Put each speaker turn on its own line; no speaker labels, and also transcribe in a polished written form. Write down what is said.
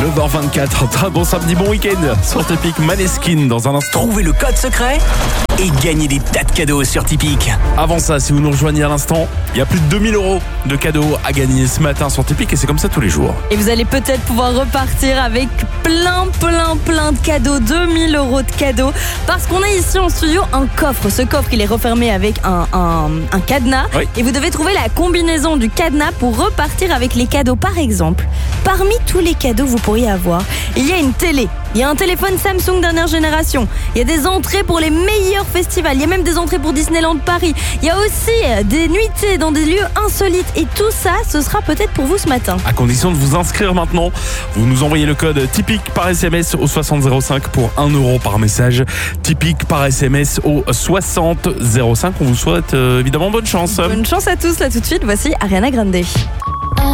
9h24, très bon samedi, bon week-end sur Tipeee. Maneskin dans un instant.
Trouvez le code secret et gagnez des tas de cadeaux sur Tipeee.
Avant ça, si vous nous rejoignez à l'instant, il y a plus de 2000 € de cadeaux à gagner ce matin sur Tipeee et c'est comme ça tous les jours.
Et vous allez peut-être pouvoir repartir avec plein de cadeaux, 2000 € de cadeaux. Parce qu'on a ici en studio un coffre. Ce coffre, il est refermé avec un cadenas.
Oui.
Et vous devez trouver la combinaison du cadenas pour repartir avec les cadeaux. Par exemple, parmi tous les cadeaux que vous pourriez avoir, il y a une télé. Il y a un téléphone Samsung dernière génération. Il y a des entrées pour les meilleurs festivals. Il y a même des entrées pour Disneyland Paris. Il y a aussi des nuitées dans des lieux insolites. Et tout ça, ce sera peut-être pour vous ce matin.
À condition de vous inscrire maintenant, vous nous envoyez le code Tipeee par SMS au 6005 pour 1 € par message. Tipeee par SMS au 6005. On vous souhaite évidemment bonne chance.
Bonne chance à tous. Là tout de suite, voici Ariana Grande.